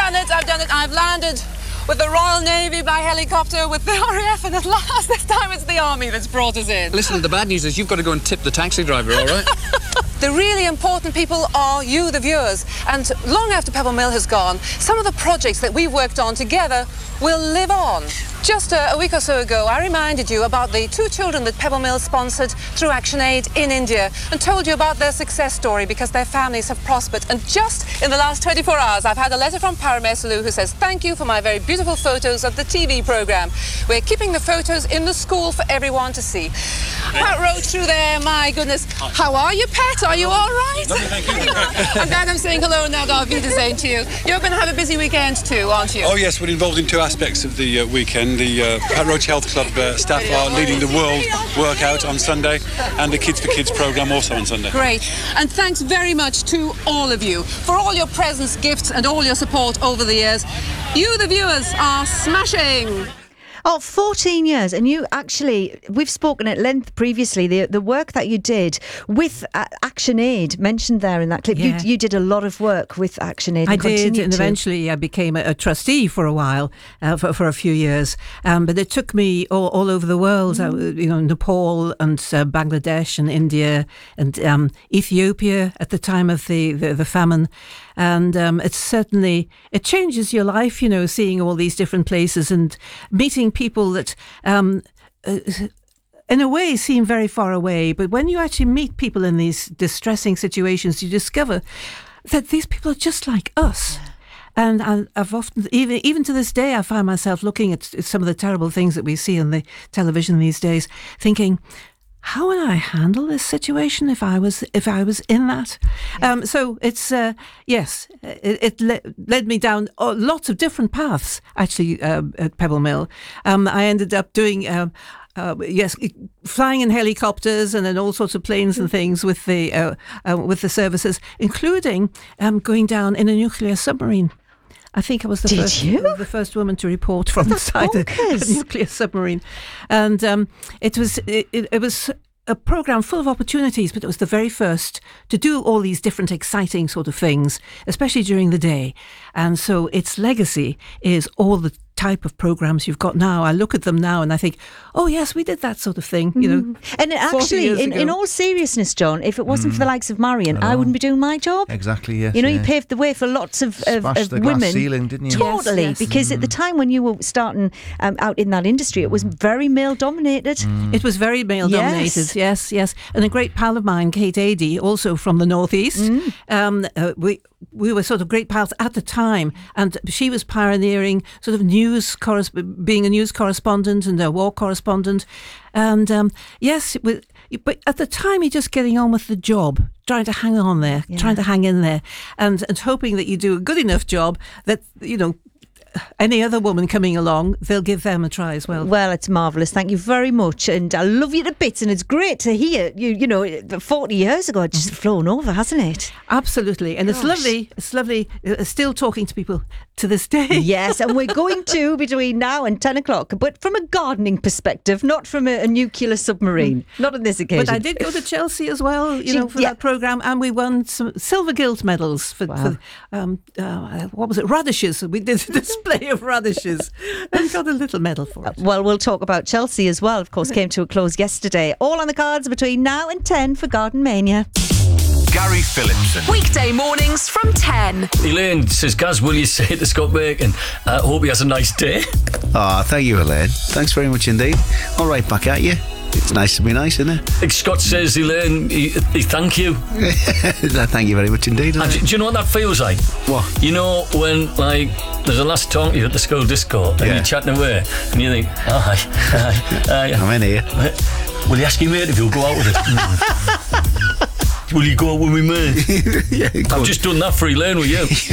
done it. I've landed with the Royal Navy by helicopter, with the RAF, and at last, this time it's the Army that's brought us in. Listen, the bad news is you've got to go and tip the taxi driver, all right? The really important people are you, the viewers. And long after Pebble Mill has gone, some of the projects that we worked on together will live on. Just a week or so ago, I reminded you about the 2 children that Pebble Mill sponsored through ActionAid in India and told you about their success story because their families have prospered. And just in the last 24 hours, I've had a letter from Paramessalou who says, thank you for my very beautiful photos of the TV programme. We're keeping the photos in the school for everyone to see. Pat Roach through there, my goodness. How are you, Pat? Are you all right? Thank you. I'm glad I'm saying hello now, Auf Wiedersehen to you. You're going to have a busy weekend too, aren't you? Oh yes, we're involved in 2 aspects of the weekend. The Pat Roach Health Club staff are leading the World Workout on Sunday, and the Kids for Kids programme also on Sunday. Great. And thanks very much to all of you for all your presents, gifts and all your support over the years. You, the viewers, are smashing. Oh, 14 years. And you actually, we've spoken at length previously, the work that you did with ActionAid, mentioned there in that clip. Yeah. You did a lot of work with ActionAid. I did, and eventually I became a trustee for a while, for a few years. But it took me all over the world, Nepal and Bangladesh and India and Ethiopia at the time of the famine. And it changes your life, seeing all these different places and meeting people that in a way seem very far away. But when you actually meet people in these distressing situations, you discover that these people are just like us. And I've often, even to this day, I find myself looking at some of the terrible things that we see on the television these days, thinking, how would I handle this situation if I was in that? So it's it led me down lots of different paths actually at Pebble Mill. I ended up doing flying in helicopters and in all sorts of planes and things with the services, including going down in a nuclear submarine. I think I was the first woman to report from the side of a nuclear submarine. And it was a programme full of opportunities, but it was the very first to do all these different exciting sort of things, especially during the day. And so its legacy is all the type of programmes you've got now. I look at them now and I think, oh yes, we did that sort of thing, And actually, in all seriousness, John, if it wasn't for the likes of Marion, I wouldn't be doing my job. Exactly, yes. You paved the way for lots of Smashed the women. glass ceiling, didn't you? Totally, Yes. because at the time when you were starting out in that industry, it was very male-dominated. It was very male-dominated, yes. And a great pal of mine, Kate Adey, also from the Northeast, we were sort of great pals at the time, and she was pioneering sort of being a news correspondent and a war correspondent. And but at the time you're just getting on with the job, trying to hang on there, trying to hang in there, and hoping that you do a good enough job that, any other woman coming along, they'll give them a try as well. Well, it's marvellous. Thank you very much. And I love you to bits. And it's great to hear you 40 years ago, it's just flown over, hasn't it? Absolutely. And Gosh. It's lovely still talking to people to this day. Yes, and we're going to between now and 10 o'clock, but from a gardening perspective, not from a nuclear submarine. Not on this occasion. But I did go to Chelsea as well, for that programme, and we won some silver gilt medals for what was it, radishes. We did a display of radishes and got a little medal for it. Well, we'll talk about Chelsea as well, of course, came to a close yesterday. All on the cards between now and 10 for Garden Mania. Gary Phillipson. Weekday mornings from 10. Elaine says, Gaz, will you say to Scott Bacon, hope he has a nice day? Thank you, Elaine. Thanks very much indeed. All right, back at you. It's nice to be nice, isn't it? Like Scott says, Elaine, he thank you. Thank you very much indeed. And do you know what that feels like? What? When, there's a lass talking to you at the school disco and you're chatting away and you think, hi. I'm in here. Will you ask your mate if you'll go out with it? Will you go out with me, mate? Yeah, I've just done that for Elaine with you.